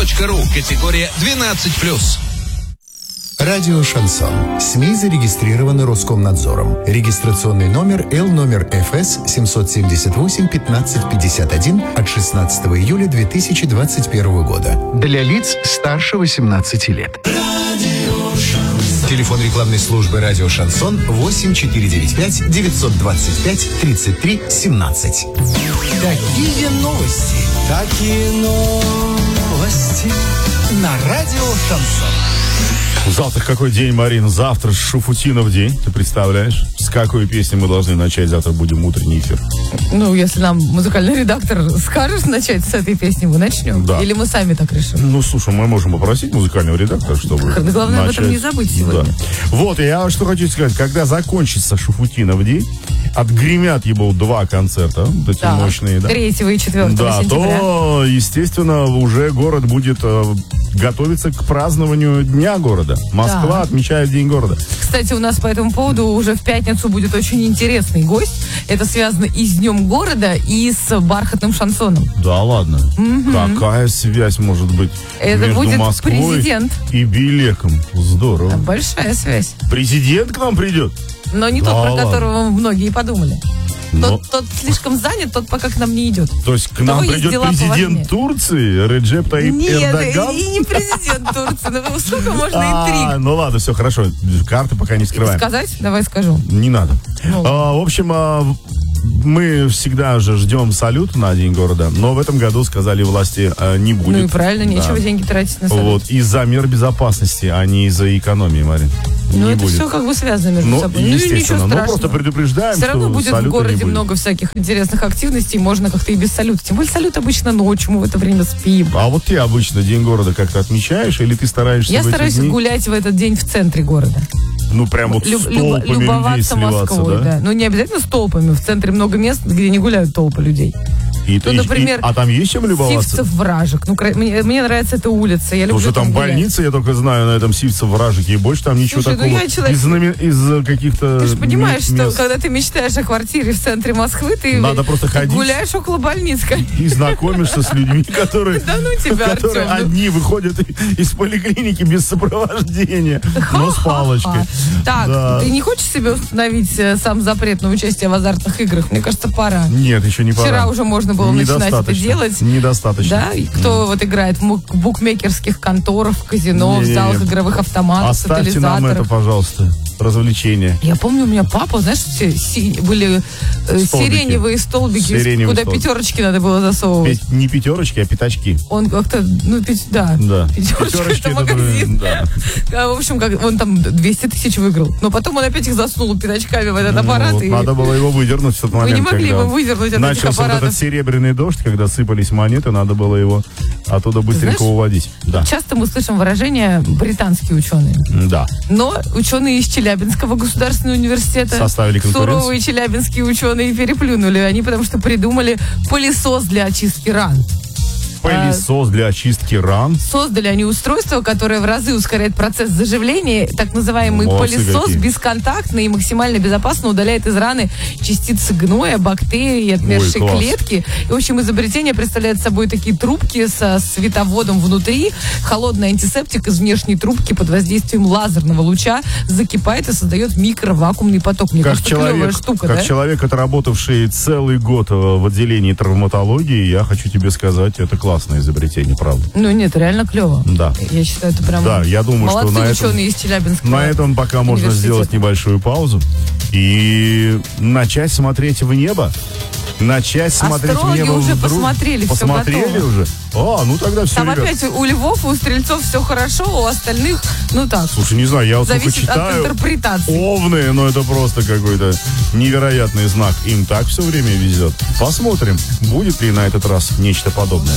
kp.ru. Категория 12+. Радио «Шансон». СМИ зарегистрированы Роскомнадзором. Регистрационный номер Л-номер ФС 778-1551 от 16 июля 2021 года. Для лиц старше 18 лет. Телефон рекламной службы «Радио Шансон» 8495-925-33-17. Такие новости. Такие новости. На «Радио Шансон». Завтра какой день, Марина? Завтра Шуфутинов день. Ты представляешь? С какой песни мы должны начать? Завтра будем утренний эфир. Ну, если нам музыкальный редактор скажет начать с этой песни, мы начнем. Да. Или мы сами так решим? Ну, слушай, мы можем попросить музыкального редактора, чтобы главное начать. Об этом не забыть сегодня. Да. Вот, я что хочу сказать. Когда закончится Шуфутинов день, отгремят его 2 концерта, такие мощные, да? 3 и 4 сентября. То, естественно, уже город будет готовиться к празднованию Дня города. Москва отмечает День города. Кстати, у нас по этому поводу уже в пятницу будет очень интересный гость. Это связано и с Днем города, и с бархатным шансоном. Да ладно? Какая связь может быть это между будет Москвой президент и Белеком? Здорово. Это большая связь. Президент к нам придет? Но не тот, про которого многие подумали. Тот слишком занят, тот пока к нам не идет. То есть к нам придет президент Турции, Реджеп Таип Эрдоган? Нет, и не президент Турции. Ну, сколько можно интриг? Ну ладно, все хорошо. Карты пока не вскрываем. Сказать? Давай скажу. Не надо. В общем, мы всегда же ждем салют на День города, но в этом году сказали власти не будет. Ну и правильно, нечего деньги тратить на салют. Вот, из-за мер безопасности, а не из-за экономии, Марин. Ну, это все как бы связано между собой. Естественно, но просто предупреждаем, все равно будет в городе много всяких интересных активностей, можно как-то и без салюта. Тем более салют обычно ночью, мы в это время спим. А вот ты обычно День города как-то отмечаешь, или ты стараешься Я стараюсь гулять в этот день в центре города. Ну, прям вот с толпами людей сливаться, Москвой, да? Ну, не обязательно с толпами. В центре много мест, где не гуляют толпы людей. Например, а там есть чем любоваться? Сивцев-Вражек. Ну, мне нравится эта улица. Я люблю там больница, я только знаю, на этом Сивцев-Вражеке. И больше там ничего такого. Из каких-то Ты же понимаешь, что когда ты мечтаешь о квартире в центре Москвы, ты гуляешь около больниц. И знакомишься с людьми, которые одни выходят из поликлиники без сопровождения, но с палочкой. Так, ты не хочешь себе установить сам запрет на участие в азартных играх? Мне кажется, пора. Нет, еще не пора. Вчера уже можно было начинать это делать. Недостаточно. Да? И кто вот играет в букмекерских конторах, в казино, в залах игровых автоматов, оставьте нам это, пожалуйста, развлечение. Я помню, у меня папа, знаешь, были сиреневые столбики, куда пятерочки надо было засовывать. Не пятерочки, а пятачки. Он как-то, пятерочка это магазин. В общем, он там 200 тысяч выиграл. Но потом он опять их засунул пятачками в этот аппарат. Надо было его выдернуть в тот момент. Мы не могли его выдернуть от этих аппаратов. Начался этот серебряный дождь, когда сыпались монеты, надо было его оттуда быстренько уводить. Да. Часто мы слышим выражение «британские ученые». Да. Но ученые из Челябинского государственного университета, составили конкуренцию. Суровые челябинские ученые переплюнули. Они потому что придумали пылесос для очистки ран. Пылесос для очистки ран. Создали они устройство, которое в разы ускоряет процесс заживления. Так называемый пылесос бесконтактный и максимально безопасно удаляет из раны частицы гноя, бактерий, отмершей клетки. И, в общем, изобретение представляет собой такие трубки со световодом внутри. Холодный антисептик из внешней трубки под воздействием лазерного луча закипает и создает микровакуумный поток. Мне кажется, клевая штука, как человек, отработавший целый год в отделении травматологии, я хочу тебе сказать, это классно. Изобретение, правда. Ну нет, реально клево. Да. Я считаю, это прям. Да, я думаю, молодцы что ученые из Челябинска. На этом пока можно сделать небольшую паузу и начать смотреть в небо. Начать смотреть в небо. Уже посмотрели, все готово. Посмотрели уже? Ну тогда все. Там опять у львов, у стрельцов все хорошо, у остальных, так. Слушай, не знаю, я вот только читаю. От интерпретации. Овны, это просто какой-то невероятный знак. Им так все время везет. Посмотрим, будет ли на этот раз нечто подобное.